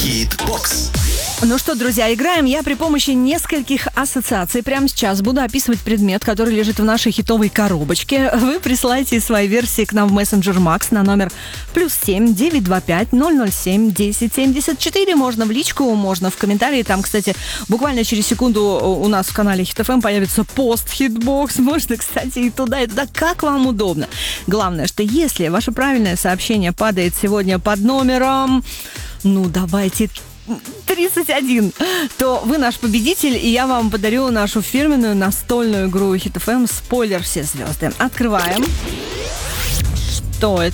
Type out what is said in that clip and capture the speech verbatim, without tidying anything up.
Хит-бокс. Ну что, друзья, играем я при помощи нескольких ассоциаций. Прямо сейчас буду описывать предмет, который лежит в нашей хитовой коробочке. Вы присылайте свои версии к нам в мессенджер Макс на номер плюс семь девятьсот двадцать пять ноль ноль семь десять семьдесят четыре. Можно в личку, можно в комментарии. Там, кстати, буквально через секунду у нас в канале Хит эф эм появится пост Хитбокс. Можно, кстати, и туда, и туда, как вам удобно. Главное, что если ваше правильное сообщение падает сегодня под номером, ну, давайте... тридцать один, то вы наш победитель, и я вам подарю нашу фирменную настольную игру Хит эф эм «Спойлер все звезды». Открываем. Что это?